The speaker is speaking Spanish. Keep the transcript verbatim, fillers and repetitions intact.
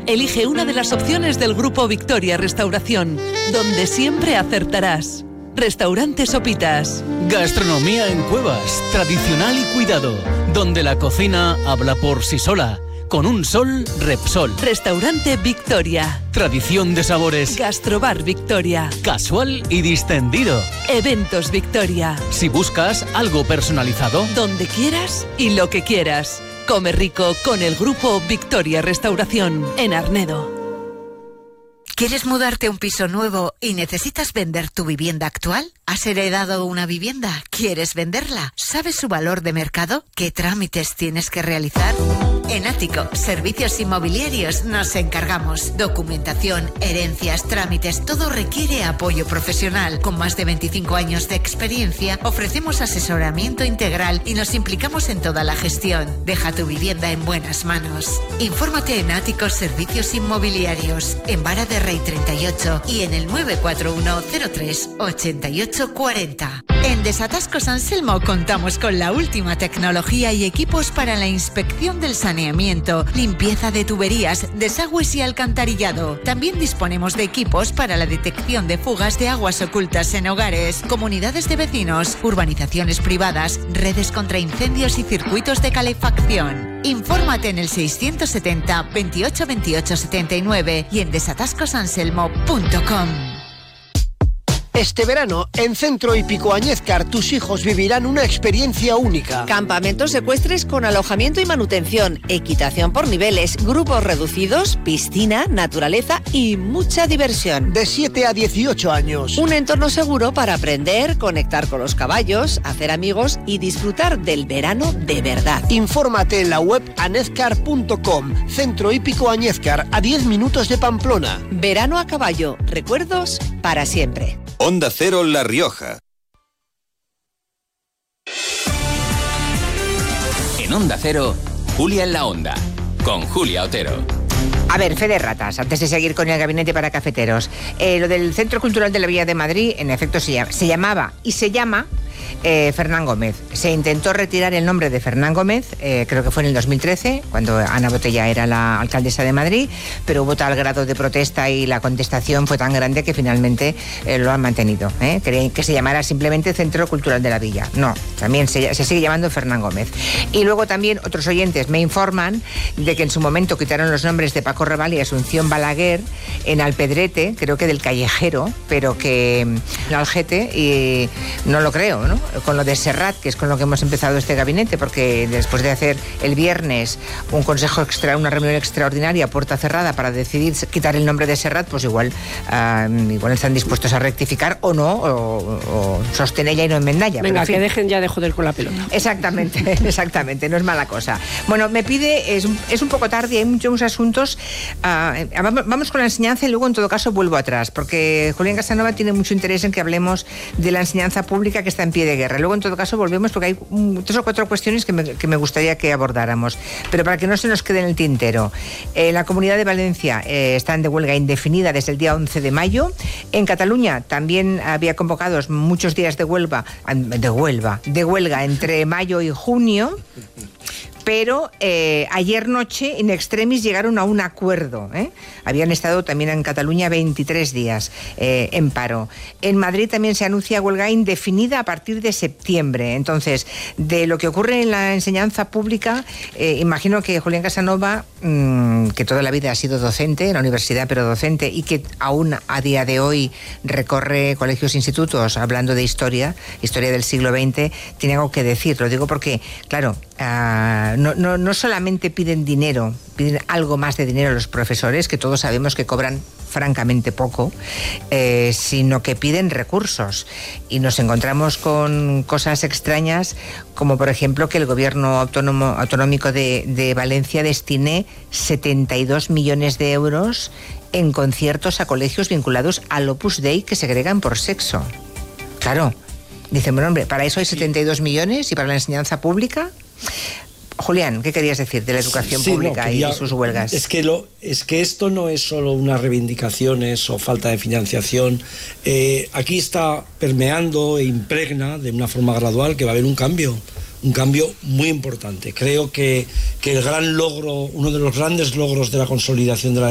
Elige una de las opciones del Grupo Victoria Restauración, donde siempre acertarás. Restaurante Sopitas. Gastronomía en Cuevas, tradicional y cuidado, donde la cocina habla por sí sola. Con un sol, Repsol. Restaurante Victoria. Tradición de sabores. Gastrobar Victoria. Casual y distendido. Eventos Victoria. Si buscas algo personalizado, donde quieras y lo que quieras. Come rico con el Grupo Victoria Restauración en Arnedo. ¿Quieres mudarte a un piso nuevo y necesitas vender tu vivienda actual? ¿Has heredado una vivienda? ¿Quieres venderla? ¿Sabes su valor de mercado? ¿Qué trámites tienes que realizar? En Ático, Servicios Inmobiliarios, nos encargamos. Documentación, herencias, trámites, todo requiere apoyo profesional. Con más de veinticinco años de experiencia, ofrecemos asesoramiento integral y nos implicamos en toda la gestión. Deja tu vivienda en buenas manos. Infórmate en Ático Servicios Inmobiliarios, en Vara de Rey treinta y ocho y en el nueve cuatro uno cero tres ochenta y ocho cuarenta. En Desatascos Anselmo contamos con la última tecnología y equipos para la inspección del saneamiento, limpieza de tuberías, desagües y alcantarillado. También disponemos de equipos para la detección de fugas de aguas ocultas en hogares, comunidades de vecinos, urbanizaciones privadas, redes contra incendios y circuitos de calefacción. Infórmate en el seiscientos setenta veintiocho veintiocho setenta y nueve y en desatascos anselmo punto com. Este verano, en Centro Hípico Añezcar, tus hijos vivirán una experiencia única. Campamentos ecuestres con alojamiento y manutención, equitación por niveles, grupos reducidos, piscina, naturaleza y mucha diversión. De siete a dieciocho años. Un entorno seguro para aprender, conectar con los caballos, hacer amigos y disfrutar del verano de verdad. Infórmate en la web anezcar punto com. Centro Hípico Añezcar, a diez minutos de Pamplona. Verano a caballo, recuerdos para siempre. Onda Cero La Rioja. En Onda Cero, Julia en la Onda, con Julia Otero. A ver, fe de ratas, antes de seguir con el gabinete para cafeteros. Eh, lo del Centro Cultural de la Villa de Madrid, en efecto, se, llama, se llamaba y se llama eh, Fernán Gómez. Se intentó retirar el nombre de Fernán Gómez, eh, creo que fue en el dos mil trece, cuando Ana Botella era la alcaldesa de Madrid, pero hubo tal grado de protesta y la contestación fue tan grande que finalmente eh, lo han mantenido. ¿eh? Querían que se llamara simplemente Centro Cultural de la Villa. No, también se, se sigue llamando Fernán Gómez. Y luego también otros oyentes me informan de que en su momento quitaron los nombres de Paco Raval y Asunción Balaguer en Alpedrete, creo que del Callejero, pero que en Algete, y no lo creo, ¿no? Con lo de Serrat, que es con lo que hemos empezado este gabinete, porque después de hacer el viernes un consejo extra, una reunión extraordinaria, puerta cerrada, para decidir quitar el nombre de Serrat, pues igual, uh, igual están dispuestos a rectificar o no, o, o sostenella y no enmendalla. Venga, pero, en fin, que dejen ya de joder con la pelota. Exactamente, exactamente, no es mala cosa. Bueno, me pide, es, es un poco tarde, hay muchos asuntos. Uh, vamos, vamos con la enseñanza y luego en todo caso vuelvo atrás, porque Julián Casanova tiene mucho interés en que hablemos de la enseñanza pública que está en pie de guerra. Luego en todo caso volvemos porque hay um, tres o cuatro cuestiones que me, que me gustaría que abordáramos, pero para que no se nos quede en el tintero. Eh, la Comunidad de Valencia eh, están de huelga indefinida desde el día once de mayo. En Cataluña también había convocados muchos días de huelga, de huelga, de huelga entre mayo y junio. Pero eh, ayer noche, in extremis, llegaron a un acuerdo. ¿eh? Habían estado también en Cataluña veintitrés días eh, en paro. En Madrid también se anuncia huelga indefinida a partir de septiembre. Entonces, de lo que ocurre en la enseñanza pública, eh, imagino que Julián Casanova, mmm, que toda la vida ha sido docente en la universidad, pero docente, y que aún a día de hoy recorre colegios e institutos hablando de historia, historia del siglo veinte, tiene algo que decir. Lo digo porque, claro, uh, No, no, no solamente piden dinero, piden algo más de dinero a los profesores, que todos sabemos que cobran francamente poco, eh, sino que piden recursos. Y nos encontramos con cosas extrañas, como por ejemplo que el gobierno autónomo, autonómico de, de Valencia destine setenta y dos millones de euros en conciertos a colegios vinculados al Opus Dei que segregan por sexo. Claro, dicen, bueno, hombre, ¿para eso hay setenta y dos millones y para la enseñanza pública? Julián, ¿qué querías decir de la educación sí, pública no, quería, y sus huelgas? Es que, lo, es que esto no es solo unas reivindicaciones o falta de financiación. Eh, aquí está permeando e impregna de una forma gradual que va a haber un cambio, un cambio muy importante. Creo que, que el gran logro, uno de los grandes logros de la consolidación de la